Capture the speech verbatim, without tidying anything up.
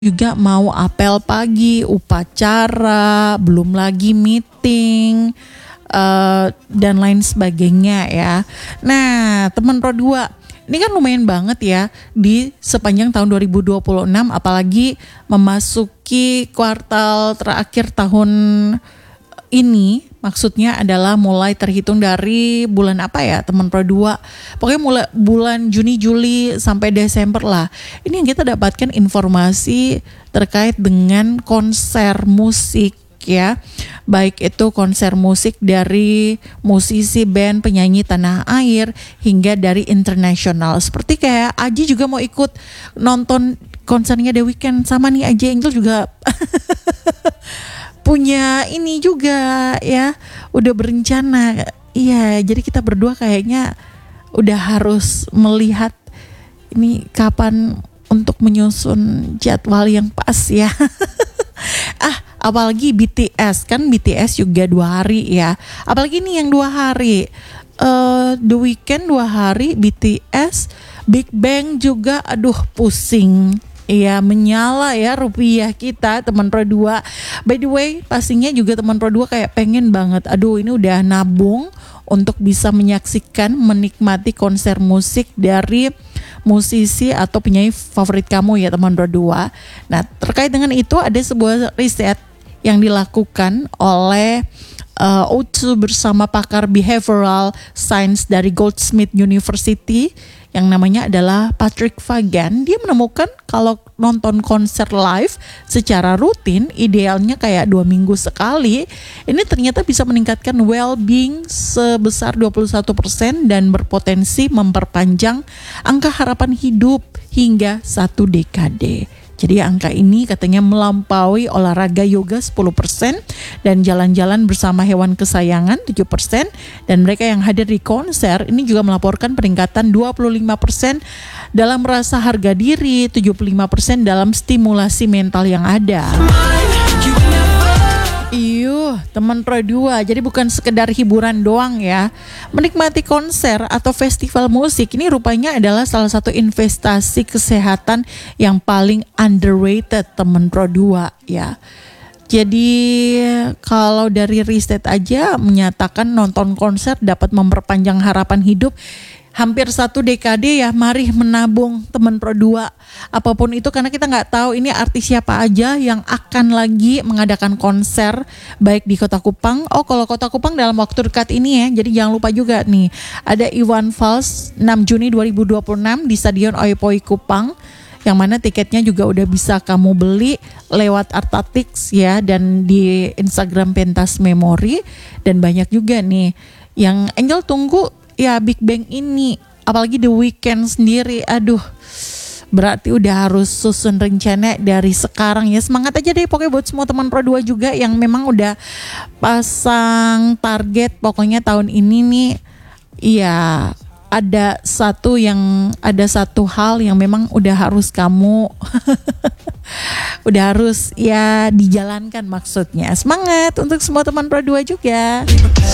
juga mau apel pagi, upacara, belum lagi meeting, uh, dan lain sebagainya ya. Nah, teman Pro dua, ini kan lumayan banget ya di sepanjang tahun dua ribu dua puluh enam, apalagi memasuki kuartal terakhir tahun ini. Maksudnya adalah mulai terhitung dari bulan apa ya teman Pro dua. Pokoknya mulai bulan Juni, Juli sampai Desember lah. Ini yang kita dapatkan informasi terkait dengan konser musik ya. Baik itu konser musik dari musisi band penyanyi tanah air hingga dari internasional. Seperti kayak Aji juga mau ikut nonton konsernya The Weeknd, sama nih Aji Angel juga punya ini juga ya, udah berencana. Iya, jadi kita berdua kayaknya udah harus melihat ini kapan untuk menyusun jadwal yang pas ya. Ah, apalagi B T S, kan B T S juga dua hari ya. Apalagi ini yang dua hari, uh, The Weeknd dua hari, B T S, Big Bang juga, aduh pusing. Iya, menyala ya rupiah kita teman Pro dua. By the way, pastinya juga teman Pro dua kayak pengen banget, aduh ini udah nabung untuk bisa menyaksikan, menikmati konser musik dari musisi atau penyanyi favorit kamu ya teman Pro dua. Nah, terkait dengan itu ada sebuah riset yang dilakukan oleh uh, O dua bersama pakar behavioral science dari Goldsmith University yang namanya adalah Patrick Fagan. Dia menemukan kalau nonton konser live secara rutin, idealnya kayak dua minggu sekali, ini ternyata bisa meningkatkan well-being sebesar dua puluh satu persen dan berpotensi memperpanjang angka harapan hidup hingga satu dekade. Jadi angka ini katanya melampaui olahraga yoga sepuluh persen dan jalan-jalan bersama hewan kesayangan tujuh persen, dan mereka yang hadir di konser ini juga melaporkan peningkatan dua puluh lima persen dalam rasa harga diri, tujuh puluh lima persen dalam stimulasi mental yang ada. Iyuh, teman Pro dua, jadi bukan sekedar hiburan doang ya. Menikmati konser atau festival musik ini rupanya adalah salah satu investasi kesehatan yang paling underrated teman Pro dua ya. Jadi kalau dari riset aja menyatakan nonton konser dapat memperpanjang harapan hidup hampir satu dekade ya. Mari menabung teman Pro dua apapun itu, karena kita nggak tahu ini artis siapa aja yang akan lagi mengadakan konser baik di Kota Kupang. Oh, kalau Kota Kupang dalam waktu dekat ini ya, jadi jangan lupa juga nih ada Iwan Fals enam Juni dua ribu dua puluh enam di Stadion Oipoy Kupang, yang mana tiketnya juga udah bisa kamu beli lewat Artatix ya, dan di Instagram Pentas Memory. Dan banyak juga nih yang Angel tunggu ya, Big Bang ini, apalagi The Weeknd sendiri, aduh berarti udah harus susun rencana dari sekarang ya. Semangat aja deh pokoknya buat semua teman Pro dua juga yang memang udah pasang target pokoknya tahun ini nih. Iya, ada satu yang ada satu hal yang memang udah harus kamu udah harus ya dijalankan maksudnya. Semangat untuk semua teman Pro dua juga.